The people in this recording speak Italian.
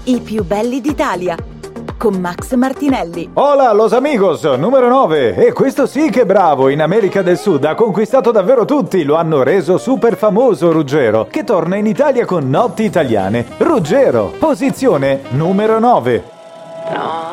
I più belli d'Italia, con Max Martinelli. Hola los amigos, numero 9. E questo sì che è bravo, in America del Sud ha conquistato davvero tutti, lo hanno reso super famoso Ruggero, che torna in Italia con Notti Italiane. Ruggero, posizione numero 9. No.